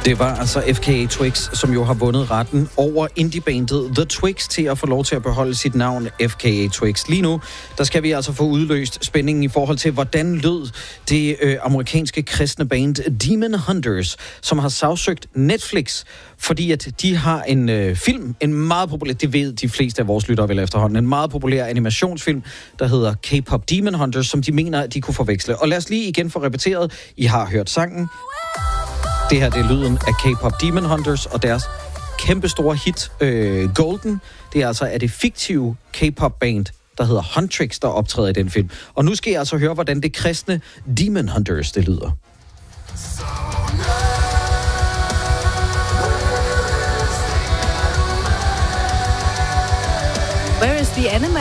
Det var altså FKA Twigs, som jo har vundet retten over indie-bandet The Twigs til at få lov til at beholde sit navn FKA Twigs. Lige nu, der skal vi altså få udløst spændingen i forhold til, hvordan lød det amerikanske kristne band Demon Hunters, som har sagsøgt Netflix, fordi at de har en film, en meget populær, det ved de fleste af vores lyttere vel efterhånden, en meget populær animationsfilm, der hedder K-pop Demon Hunters, som de mener, at de kunne forveksle. Og lad os lige igen få repeteret. I har hørt sangen. Det her, det er lyden af K-pop Demon Hunters og deres kæmpestore hit Golden. Det er altså af det fiktive K-pop band, der hedder Huntrix, der optræder i den film. Og nu skal jeg altså høre, hvordan det kristne Demon Hunters, det lyder. Where is the anime?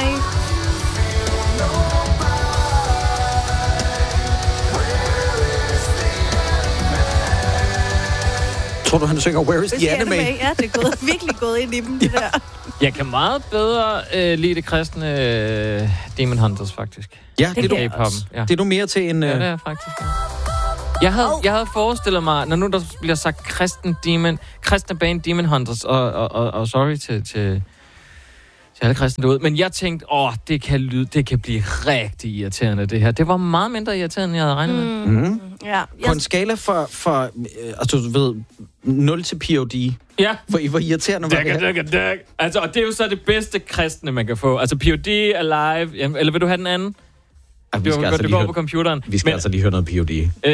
Tror du, han synger Where is the anime? Ja, det er virkelig gået ind i dem, det der. Jeg kan meget bedre lide det kristne Demon Hunters, faktisk. Ja, det er du mere til en... Ja, det er faktisk. Ja. Jeg havde forestillet mig, når nu der bliver sagt kristne band Demon Hunters, og sorry til alle kristne derude, men jeg tænkte, det kan blive rigtig irriterende, det her. Det var meget mindre irriterende, end jeg havde regnet med. Mm-hmm. Ja, på en skala fra altså, du ved, 0 til POD. Ja. Hvor irriterende var det? Altså, og det er jo så det bedste kristne, man kan få. Altså, POD, Alive, eller vil du have den anden? Det går på computeren. Vi skal altså lige høre noget POD.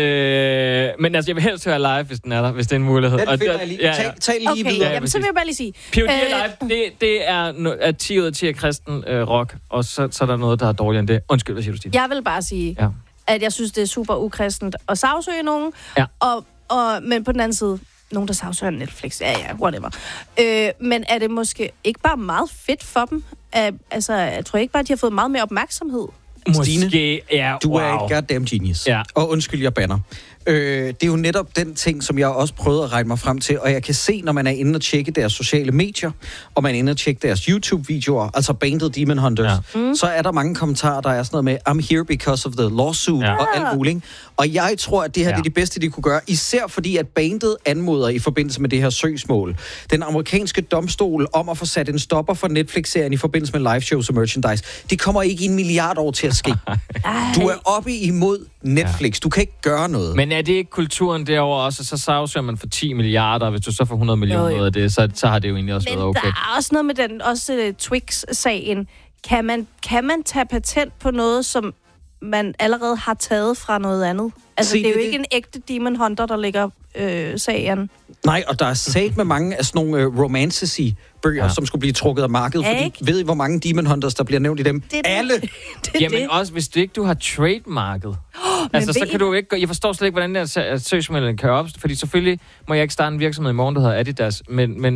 Men altså, jeg vil helst høre Alive, hvis den er der, hvis det er en mulighed. Den finder jeg lige. Tag lige videre. Jamen, så vil jeg bare lige sige. POD Alive, det er 10 ud af 10 af kristen rock, og så er der noget, der er dårligere end det. Undskyld, hvad siger du, Stine? Jeg vil bare sige, at jeg synes, det er super ukristent at sagsøge nogen, men på den anden side, nogen, der sagsøger Netflix. Ja, whatever. Men er det måske ikke bare meget fedt for dem? Altså, jeg tror ikke bare, de har fået meget mere opmærksomhed. Stine, du er et goddamn genius. Ja. Og undskyld, jeg banner. Det er jo netop den ting, som jeg også prøvede at regne mig frem til, og jeg kan se, når man er inde og tjekke deres sociale medier, og man er inde og tjekke deres YouTube-videoer, altså bandet Demon Hunters, så er der mange kommentarer, der er sådan noget med, I'm here because of the lawsuit, og alt muligt. Og jeg tror, at det her det er det bedste, de kunne gøre, især fordi, at bandet anmoder i forbindelse med det her søgsmål. Den amerikanske domstol om at få sat en stopper for Netflix-serien i forbindelse med live shows og merchandise. Det kommer ikke i 1 milliard år til at ske. Du er oppe imod Netflix. Du kan ikke gøre noget. Men er det ikke kulturen derovre også? Så sagsøger man for 10 milliarder, hvis du så får 100 millioner ud af det, så har det jo egentlig også været okay. Men der er også noget med den, også Twix-sagen. Kan man tage patent på noget, som man allerede har taget fra noget andet? Altså, det er jo ikke en ægte Demon Hunter, der ligger sagen. Nej, og der er sat med mange af sådan nogle romantasy-bøger, som skulle blive trukket af markedet, fordi ved I, hvor mange Demon Hunters, der bliver nævnt i dem? Alle! Jamen også, hvis du har trademarket. Altså, så kan du ikke... Jeg forstår slet ikke, hvordan der søgsmålet kan op, fordi selvfølgelig må jeg ikke starte en virksomhed i morgen, der hedder Adidas,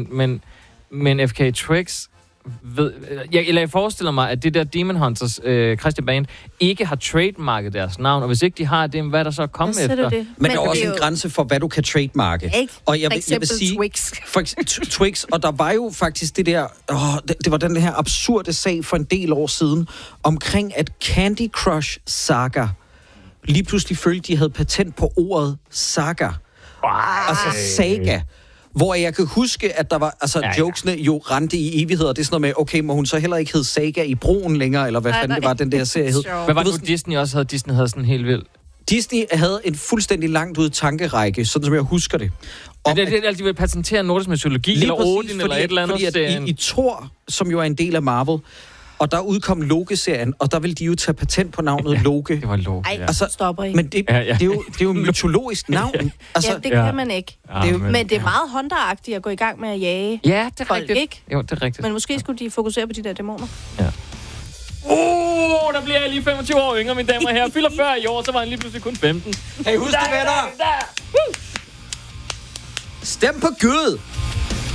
men FKA Twigs... Jeg forestiller mig, at det der Demon Hunters kristne band ikke har trademarket deres navn, og hvis ikke de har det, hvad er der så kommet efter? Det. Men der er også en grænse for, hvad du kan trademarke. Og jeg vil sige, Twigs, og der var jo faktisk det der, det var den her absurde sag for en del år siden, omkring at Candy Crush Saga lige pludselig følte, de havde patent på ordet saga. Altså saga. Hvor jeg kan huske, at der var, jokesene jo rendte i evigheder. Det er sådan noget med, okay, må hun så heller ikke hedde Saga i broen længere, eller hvad fanden det var, den der serie hed. Hvad var det nu, Disney også havde? Disney havde sådan helt vildt. Disney havde en fuldstændig langt ud tankerække, sådan som jeg husker det. Det er, at de vil patentere nordisk mytologi, eller Odin, eller et eller andet. Fordi at i Thor, som jo er en del af Marvel, og der udkom Loke-serien, og der ville de jo tage patent på navnet Loke. Det var Loke, altså, stopper ikke. Men det er jo mytologisk navn. Altså, det kan man ikke. Men det er meget Hunter-agtigt at gå i gang med at jage folk, ikke? Jo, det er rigtigt. Men måske skulle de fokusere på de der dæmoner. Ja. Der bliver jeg lige 25 år yngre, mine damer og herrer. Fylder 40 i år, så var han lige pludselig kun 15. Hey, husk det, venner! Stem på Gud!